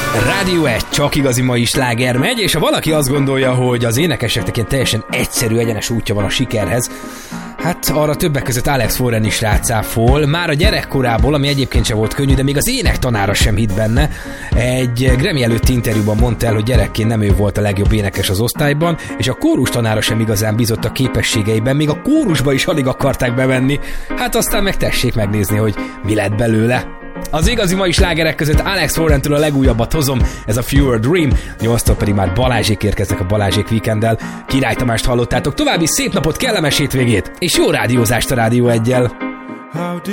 Rádió 1, csak igazi mai sláger megy, és ha valaki azt gondolja, hogy az énekeseknek ilyen teljesen egyszerű, egyenes útja van a sikerhez, hát arra többek között Alex Warren is rácáfol, már a gyerekkorából, ami egyébként sem volt könnyű, de még az énektanára sem hitt benne. Egy Grammy előtti interjúban mondta el, hogy gyerekként nem ő volt a legjobb énekes az osztályban, és a kórus tanára sem igazán bízott a képességeiben, még a kórusba is alig akarták bevenni. Hát aztán meg tessék megnézni, hogy mi lett belőle. Az igazi mai slágerek között Alex Warrentől a legújabbat hozom, ez a Fewer Dream, 8-tól pedig már Balázsék érkeznek a Balázsék Weekenddel. Király Tamást hallottátok, további szép napot, kellemes hétvégét, és jó rádiózást a Rádió 1-jel!